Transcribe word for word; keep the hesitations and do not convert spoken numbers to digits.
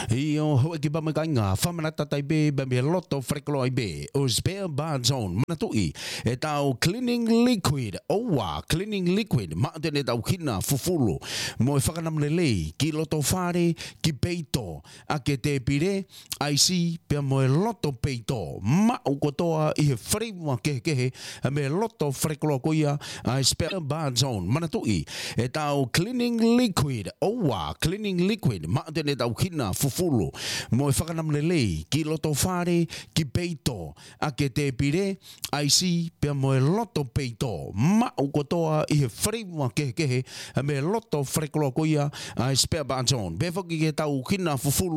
Io ho ki ba manga famanata tai be ba me loto freklo ai be o spare bar zone manatui e tau cleaning liquid owa cleaning liquid ma te ne tau kina fufulu mo e whakanam lelei ki loto whare ki peito a ke te pire ai si pe mo e loto peito ma o kotoa i he wharewa kehe kehe a me loto freklo koia a spare bar zone manatui e tau cleaning liquid owa cleaning liquid ma te ne tau kina fufulu mo e whakanam lelei ki loto whare ki peito a ke te pire ai si pe mo e loto peito ma o kotoa i he wharewa kehe kehe a me loto freklo koia a spare bar zone be whaki ke tau kina fufulu